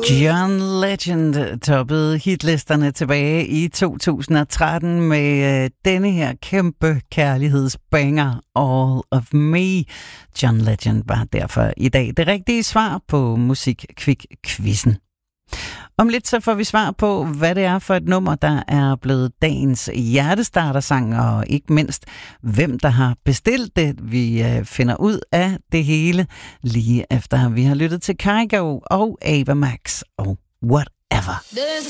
John Legend toppede hitlisterne tilbage i 2013 med denne her kæmpe kærlighedsbanger, All of Me. John Legend var derfor i dag det rigtige svar på Musikquiz-quizzen. Om lidt så får vi svar på, hvad det er for et nummer, der er blevet dagens hjertestartersang, og ikke mindst, hvem der har bestilt det. Vi finder ud af det hele lige efter, vi har lyttet til Kygo og Ava Max og Whatever.